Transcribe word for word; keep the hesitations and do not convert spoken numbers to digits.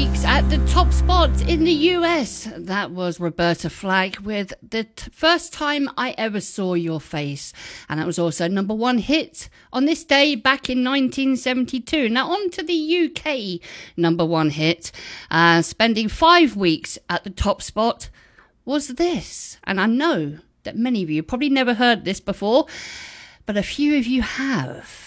weeks at the top spot in the U S. That was Roberta Flack with The t- First Time I Ever Saw Your Face. And that was also number one hit on this day back in nineteen seventy-two. Now on to the U K number one hit. Uh, spending five weeks at the top spot was this. And I know that many of you probably never heard this before, but a few of you have.